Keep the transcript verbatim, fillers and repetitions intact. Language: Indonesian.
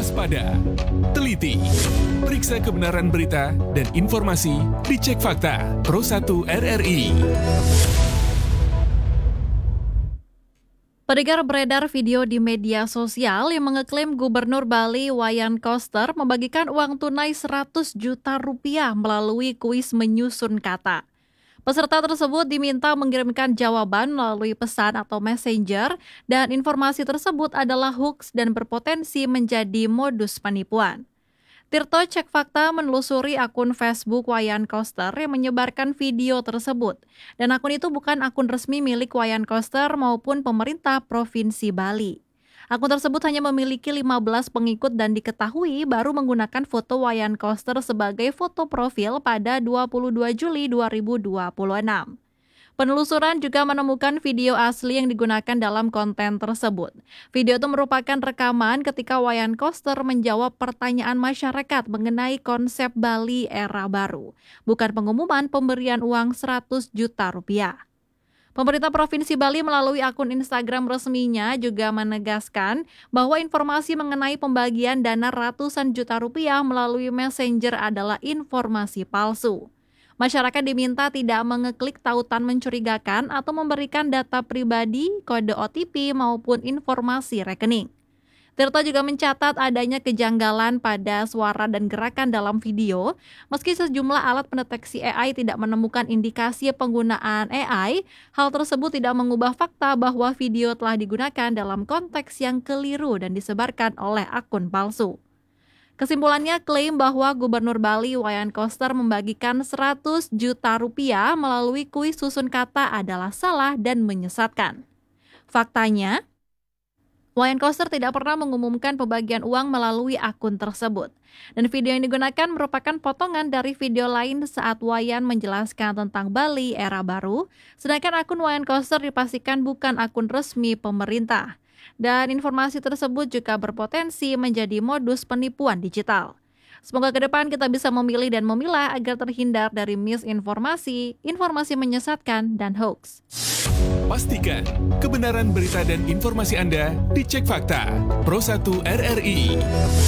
waspada, teliti, periksa kebenaran berita dan informasi, dicek fakta. Pro satu R R I. Beredar beredar video di media sosial yang mengeklaim Gubernur Bali Wayan Koster membagikan uang tunai seratus juta rupiah melalui kuis menyusun kata. Peserta tersebut diminta mengirimkan jawaban melalui pesan atau messenger dan informasi tersebut adalah hoax dan berpotensi menjadi modus penipuan. Tirto Cek Fakta menelusuri akun Facebook Wayan Koster yang menyebarkan video tersebut. Dan akun itu bukan akun resmi milik Wayan Koster maupun pemerintah Provinsi Bali. Akun tersebut hanya memiliki lima belas pengikut dan diketahui baru menggunakan foto Wayan Koster sebagai foto profil pada dua puluh dua Juli dua ribu dua puluh enam. Penelusuran juga menemukan video asli yang digunakan dalam konten tersebut. Video itu merupakan rekaman ketika Wayan Koster menjawab pertanyaan masyarakat mengenai konsep Bali era baru, bukan pengumuman pemberian uang seratus juta rupiah. Pemerintah Provinsi Bali melalui akun Instagram resminya juga menegaskan bahwa informasi mengenai pembagian dana ratusan juta rupiah melalui messenger adalah informasi palsu. Masyarakat diminta tidak mengeklik tautan mencurigakan atau memberikan data pribadi, kode O T P maupun informasi rekening. Tirto juga mencatat adanya kejanggalan pada suara dan gerakan dalam video, meski sejumlah alat pendeteksi A I tidak menemukan indikasi penggunaan A I, hal tersebut tidak mengubah fakta bahwa video telah digunakan dalam konteks yang keliru dan disebarkan oleh akun palsu. Kesimpulannya, klaim bahwa Gubernur Bali Wayan Koster membagikan seratus juta rupiah melalui kuis susun kata adalah salah dan menyesatkan. Faktanya, Wayan Koster tidak pernah mengumumkan pembagian uang melalui akun tersebut. Dan video yang digunakan merupakan potongan dari video lain saat Wayan menjelaskan tentang Bali era baru, sedangkan akun Wayan Koster dipastikan bukan akun resmi pemerintah. Dan informasi tersebut juga berpotensi menjadi modus penipuan digital. Semoga ke depan kita bisa memilih dan memilah agar terhindar dari misinformasi, informasi menyesatkan, dan hoax. Pastikan kebenaran berita dan informasi Anda dicek fakta. Pro satu R R I.